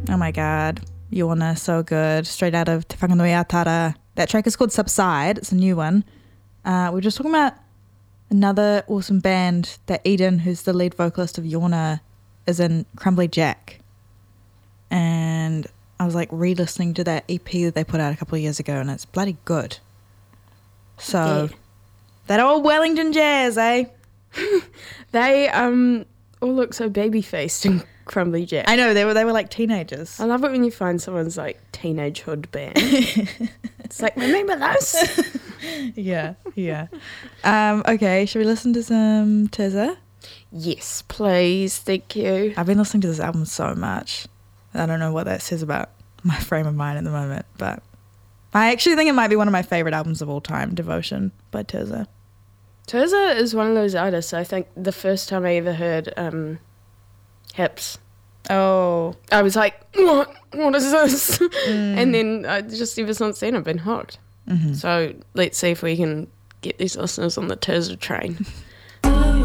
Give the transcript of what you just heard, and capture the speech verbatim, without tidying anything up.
Oh my God. Yorna, so good. Straight out of Te Whanganui Atara. That track is called Subside. It's a new one. Uh, we're just talking about another awesome band that Eden, who's the lead vocalist of Yorna, is in, Crumbly Jack. And I was like re-listening to that E P that they put out a couple of years ago, and it's bloody good. So, yeah. that old Wellington jazz, eh? They um all look so baby-faced in Crumbly Jack. I know, they were they were like teenagers. I love it when you find someone's like teenage hood band. It's like, remember those? yeah, yeah. Um, okay, should we listen to some Tizza? Yes, please. Thank you. I've been listening to this album so much. I don't know what that says about my frame of mind at the moment, but I actually think it might be one of my favourite albums of all time, Devotion by Tizza. Tizza is one of those artists, I think the first time I ever heard um, Hips, Oh. I was like, what? What is this? Mm. And then I just ever since then I've been hooked. Mm-hmm. So let's see if we can get these listeners on the Tizza train.